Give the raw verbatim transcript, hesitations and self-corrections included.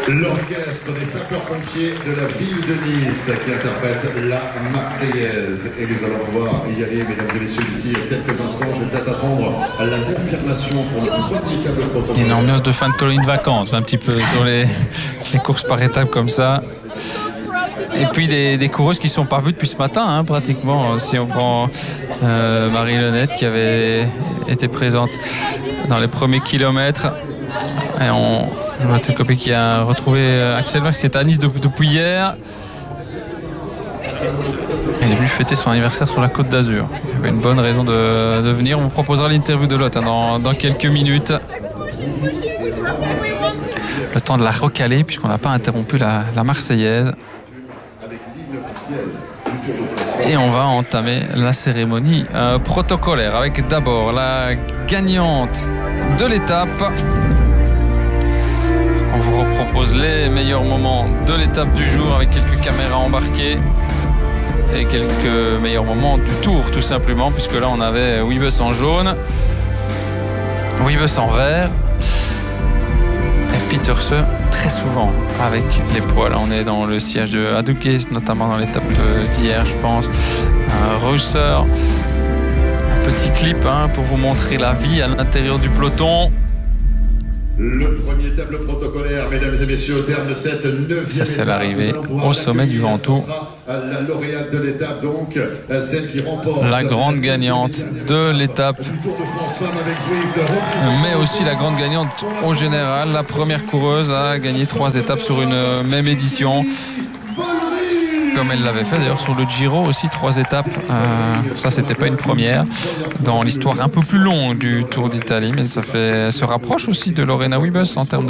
L'orchestre des sapeurs-pompiers de la ville de Nice qui interprète la Marseillaise. Et nous allons pouvoir y aller, mesdames et messieurs, d'ici quelques instants. Je vais peut-être attendre la confirmation pour le premier tableau protocolaire. Une ambiance de fin de colonie de vacances, un petit peu sur les, les courses par étapes comme ça. Et puis des, des coureuses qui ne sont pas vues depuis ce matin, hein, pratiquement. Si on prend euh, Marie Lenette qui avait été présente dans les premiers kilomètres. Et on, notre copie qui a retrouvé Axel Max qui était à Nice depuis hier. Il est venu fêter son anniversaire sur la Côte d'Azur. Il avait une bonne raison de, de venir. On vous proposera l'interview de Lotte hein, dans, dans quelques minutes. Le temps de la recaler puisqu'on n'a pas interrompu la, la Marseillaise. Et on va entamer la cérémonie euh, protocolaire avec d'abord la gagnante de l'étape. On vous repropose les meilleurs moments de l'étape du jour avec quelques caméras embarquées et quelques meilleurs moments du tour tout simplement, puisque là on avait Webus en jaune, Webus en vert et Pieterse très souvent avec les poils. On est dans le sillage de Hadouke, notamment dans l'étape d'hier je pense. Un Reusser, un petit clip hein, pour vous montrer la vie à l'intérieur du peloton. Le premier tableau protocolaire, mesdames et messieurs, au terme de cette neuvième ça c'est l'arrivée au sommet du Ventoux. La lauréate de l'étape, donc celle qui remporte la grande gagnante de l'étape, mais aussi la grande gagnante au général. La première coureuse à gagner trois étapes sur une même édition, comme elle l'avait fait d'ailleurs sur le Giro aussi, trois étapes. Euh, ça, c'était pas une première dans l'histoire un peu plus longue du Tour d'Italie, mais ça fait, se rapproche aussi de Lorena Wiebes en termes de